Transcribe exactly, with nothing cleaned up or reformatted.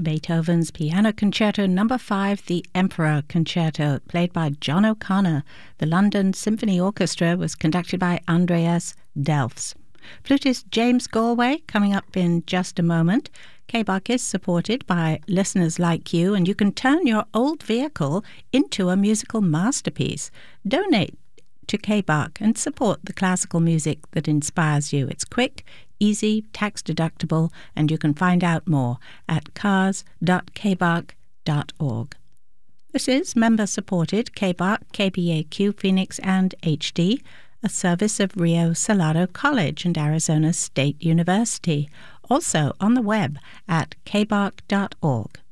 Beethoven's Piano Concerto Number five, The Emperor Concerto, played by John O'Connor. The London Symphony Orchestra was conducted by Andreas Delfs. Flutist James Galway coming up in just a moment. K B A C is supported by listeners like you, and you can turn your old vehicle into a musical masterpiece. Donate to K B A C and support the classical music that inspires you. It's quick, easy, tax-deductible, and you can find out more at cars dot k b a c dot org. This is member-supported K B A C, K B A Q Phoenix, and H D, a service of Rio Salado College and Arizona State University, also on the web at k b a c dot org.